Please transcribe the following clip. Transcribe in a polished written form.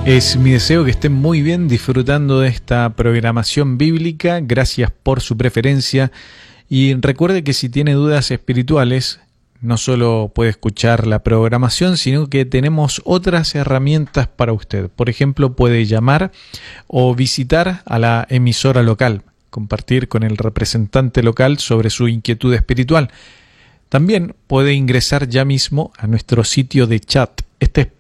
Es mi deseo que estén muy bien disfrutando de esta programación bíblica. Gracias por su preferencia. Y recuerde que si tiene dudas espirituales, no solo puede escuchar la programación, sino que tenemos otras herramientas para usted. Por ejemplo, puede llamar o visitar a la emisora local, compartir con el representante local sobre su inquietud espiritual. También puede ingresar ya mismo a nuestro sitio de chat. Este